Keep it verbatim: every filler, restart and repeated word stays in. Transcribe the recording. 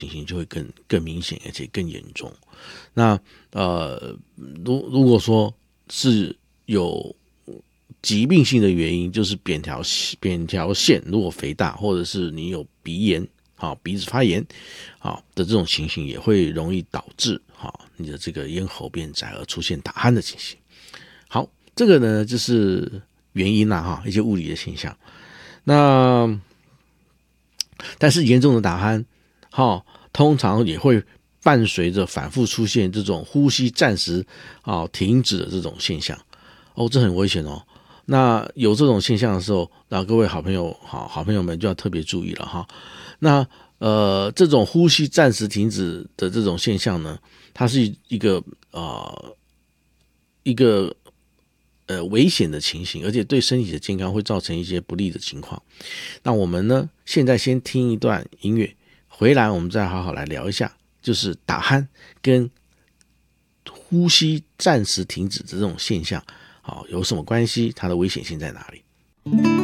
情形就会更更明显，而且更严重。那呃，如如果说是有疾病性的原因，就是扁条扁条腺如果肥大，或者是你有鼻炎，好鼻子发炎，好的这种情形，也会容易导致好你的这个咽喉变窄而出现打鼾的情形。好，这个呢就是原因啦哈，一些物理的现象。那但是严重的打鼾，好通常也会伴随着反复出现这种呼吸暂时啊停止的这种现象。哦，这很危险哦。那有这种现象的时候，那各位好朋友好好朋友们就要特别注意了哈。那呃，这种呼吸暂时停止的这种现象呢，它是一个呃一个呃危险的情形，而且对身体的健康会造成一些不利的情况。那我们呢，现在先听一段音乐，回来我们再好好来聊一下，就是打鼾跟呼吸暂时停止的这种现象，好有什么关系？它的危险性在哪里？